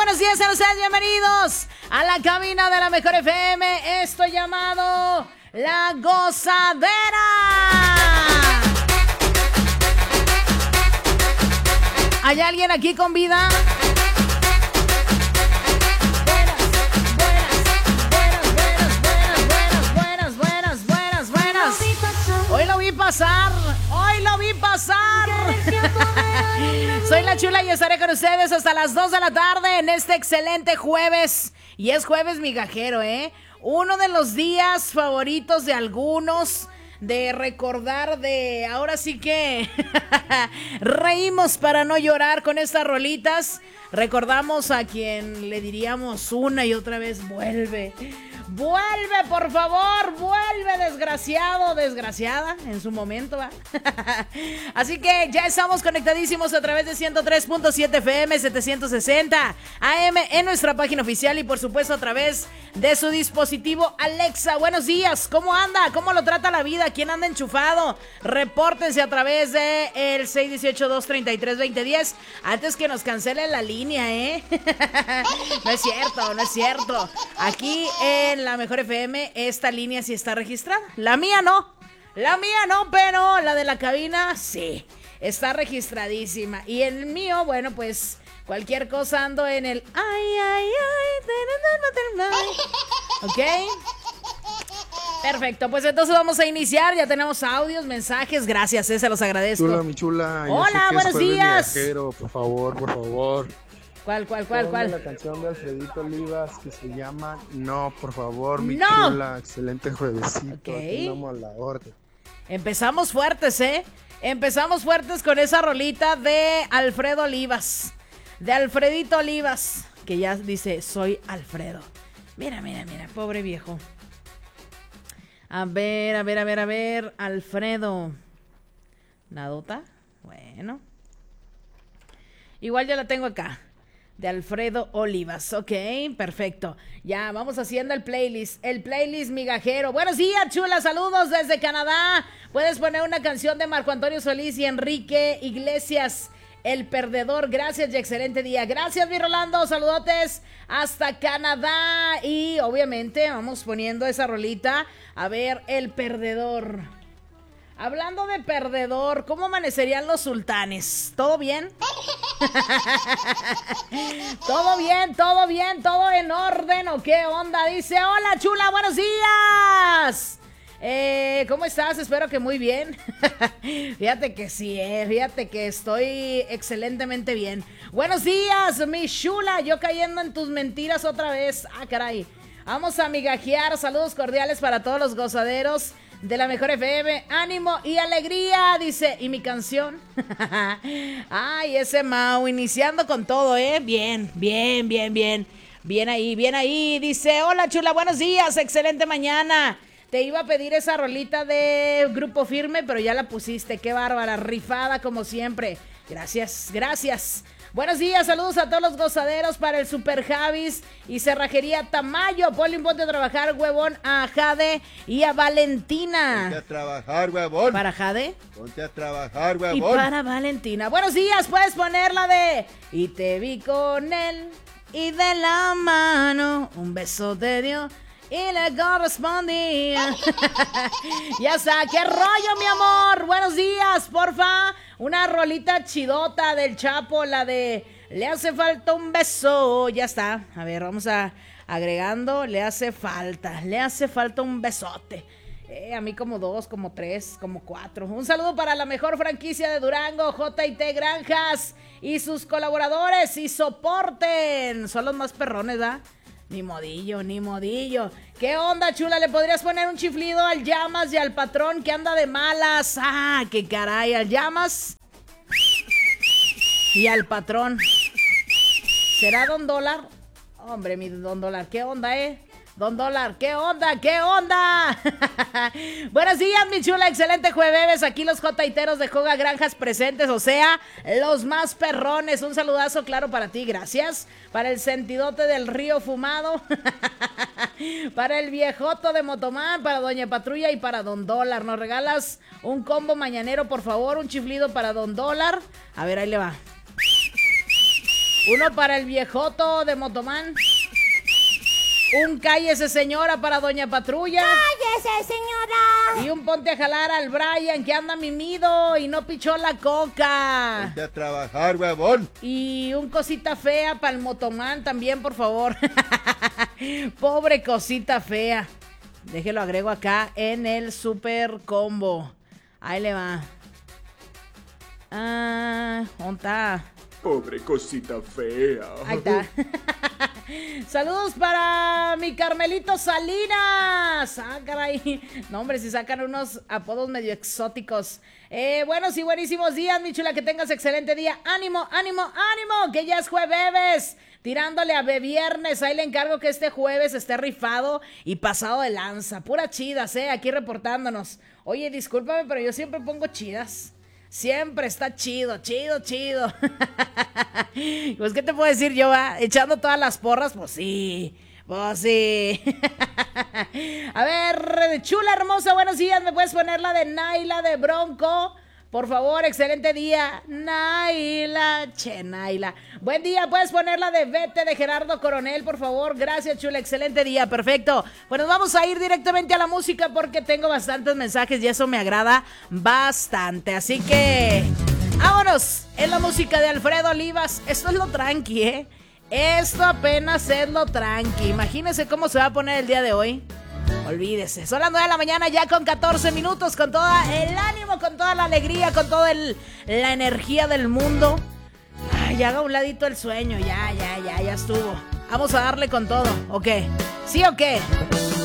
buenos días a ustedes, bienvenidos a la cabina de la Mejor FM, esto llamado La Gozadera. ¿Hay alguien aquí con vida? Buenas. Hoy lo vi pasar. Soy la Chula y estaré con ustedes hasta las 2 de la tarde en este excelente jueves. Y es jueves migajero, ¿eh? Uno de los días favoritos de algunos, de recordar, de ahora sí que reímos para no llorar con estas rolitas. Recordamos a quien le diríamos una y otra vez, vuelve, por favor, vuelve, desgraciado, desgraciada, en su momento, ¿va? Así que ya estamos conectadísimos a través de 103.7 FM, 760 AM en nuestra página oficial y por supuesto a través de su dispositivo Alexa. Buenos días, ¿cómo anda? ¿Cómo lo trata la vida? ¿Quién anda enchufado? Repórtense a través de el 618-233-2010 antes que nos cancelen la línea, ¿eh? No es cierto. Aquí en la Mejor FM esta línea sí está registrada. La mía no, pero la de la cabina sí, está registradísima. Y el mío, bueno, pues cualquier cosa ando en el ¿ok? Perfecto, pues entonces vamos a iniciar. Ya tenemos audios, mensajes, gracias, se los agradezco. Chula, mi chula. Hola, buenos días. Viajero, por favor. ¿Cuál? La canción de Alfredito Olivas que se llama No, por favor, mi No. chula. Excelente juevesito. Okay. Aquí vamos a la orden. Empezamos fuertes, ¿eh? Empezamos fuertes con esa rolita de Alfredo Olivas. De Alfredito Olivas, que ya dice, soy Alfredo. Mira, pobre viejo. A ver, Alfredo. ¿Nadota? Bueno. Igual ya la tengo acá. De Alfredo Olivas, ok, perfecto. Ya, vamos haciendo el playlist migajero. Buenos días, chula, saludos desde Canadá. Puedes poner una canción de Marco Antonio Solís y Enrique Iglesias, El Perdedor. Gracias y excelente día. Gracias, mi Rolando, saludotes hasta Canadá. Y obviamente vamos poniendo esa rolita. A ver, El Perdedor. Hablando de perdedor, ¿cómo amanecerían los sultanes? ¿Todo bien? ¿Todo bien? ¿Todo en orden o qué onda? Dice, hola chula, buenos días. ¿Cómo estás? Espero que muy bien. Fíjate que sí, fíjate que estoy excelentemente bien. Buenos días, mi chula, yo cayendo en tus mentiras otra vez. Ah, caray. Vamos a migajear, saludos cordiales para todos los gozaderos de la Mejor FM, ánimo y alegría, dice, ¿y mi canción? Ay, ese Mau, iniciando con todo, bien ahí, dice, hola chula, buenos días, excelente mañana, te iba a pedir esa rolita de Grupo Firme, pero ya la pusiste, qué bárbara, rifada como siempre, gracias. Buenos días, saludos a todos los gozaderos para el Super Javis y Cerrajería Tamayo. Ponle un ponte a trabajar, huevón, a Jade y a Valentina. Ponte a trabajar, huevón. ¿Para Jade? Ponte a trabajar, huevón. Y para Valentina. Buenos días, puedes poner la de Y te vi con él y de la mano un beso te dio y le correspondía. Ya está, qué rollo, mi amor. Buenos días, porfa. Una rolita chidota del Chapo, la de Le hace falta un beso. Ya está. A ver, vamos a agregando. Le hace falta un besote. A mí como 2, como 3, como 4. Un saludo para la mejor franquicia de Durango, J&T Granjas y sus colaboradores y soporten. Son los más perrones, ¿verdad? Ni modillo. ¿Qué onda, chula? ¿Le podrías poner un chiflido al Llamas y al patrón que anda de malas? Ah, qué caray, al Llamas y al patrón. ¿Será Don Dólar? Hombre, mi Don Dólar, ¿qué onda, Don Dólar, ¿qué onda? Buenos días, mi chula, excelente jueves. Aquí los J&Teros de Joga Granjas presentes, o sea, los más perrones. Un saludazo, claro, para ti, gracias. Para el sentidote del río fumado. Para el viejoto de Motomán, para Doña Patrulla y para Don Dólar. ¿Nos regalas un combo mañanero, por favor? Un chiflido para Don Dólar. A ver, ahí le va. Uno para el viejoto de Motomán. Un cállese señora para Doña Patrulla. ¡Cállese, señora! Y un ponte a jalar al Brian que anda mimido y no pichó la coca. Ponte a trabajar, huevón. Y un cosita fea para el Motomán también, por favor. Pobre cosita fea. Déjelo agrego acá en el super combo. Ahí le va. ¿Dónde está? Pobre cosita fea. Ahí está. Saludos para mi Carmelito Salinas. Caray. No, hombre, si sacan unos apodos medio exóticos. Buenos y buenísimos días, mi chula. Que tengas excelente día. Ánimo, ánimo, ánimo. Que ya es jueves. Tirándole a viernes. Ahí le encargo que este jueves esté rifado y pasado de lanza. Pura chidas, aquí reportándonos. Oye, discúlpame, pero yo siempre pongo chidas. Siempre está chido, chido, chido. Pues, ¿qué te puedo decir yo, va? Echando todas las porras, pues sí. Pues sí. A ver, chula hermosa, buenos días. ¿Me puedes poner la de Naila de Bronco? Por favor, excelente día. Naila, che, Naila. Buen día, ¿puedes ponerla de Vete de Gerardo Coronel, por favor? Gracias, chula, excelente día, perfecto. Pues nos vamos a ir directamente a la música porque tengo bastantes mensajes y eso me agrada bastante. Así que, vámonos, en la música de Alfredo Olivas. Esto es lo tranqui, ¿eh? Esto apenas es lo tranqui. Imagínense cómo se va a poner el día de hoy. Olvídese, son las 9 de la mañana ya con 14 minutos, con todo el ánimo, con toda la alegría, con toda la energía del mundo. Ay, haga a un ladito el sueño, ya estuvo. Vamos a darle con todo, ¿o qué? ¿Sí o qué?